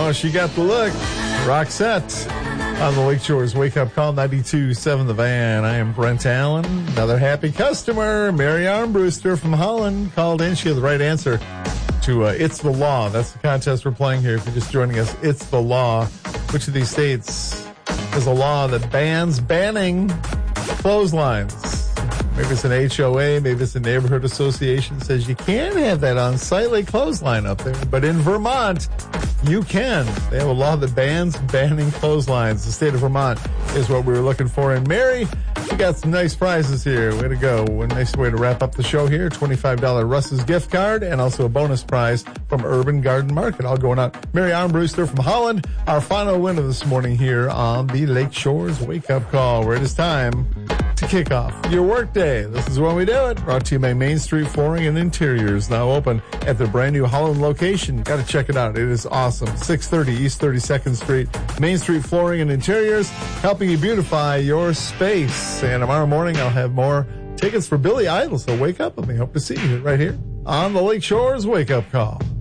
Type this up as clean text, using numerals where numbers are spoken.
Oh, she got the look. Roxette on the Lakeshores Wake Up Call 92.7 The Van. I am Brent Allen. Another happy customer, Mary Armbruster from Holland, called in. She had the right answer to It's the Law. That's the contest we're playing here. If you're just joining us, It's the Law. Which of these states has a law that bans banning clotheslines? Maybe it's an HOA, maybe it's a neighborhood association that says you can't have that unsightly clothesline up there. But in Vermont, you can. They have a law that bans banning clotheslines. The state of Vermont is what we were looking for. And Mary, we got some nice prizes here. Way to go. A nice way to wrap up the show here. $25 Russ's gift card and also a bonus prize from Urban Garden Market. All going out. Mary Armbruster from Holland, our final winner this morning here on the Lakeshores Wake Up Call, where it is time to kick off your workday. This is when we do it. Brought to you by Main Street Flooring and Interiors, now open at their brand new Holland location. Got to check it out. It is awesome. 630 East 32nd Street, Main Street Flooring and Interiors, helping you beautify your space. And tomorrow morning I'll have more tickets for Billy Idol. So wake up with me. Hope to see you right here on the Lakeshores Wake Up Call.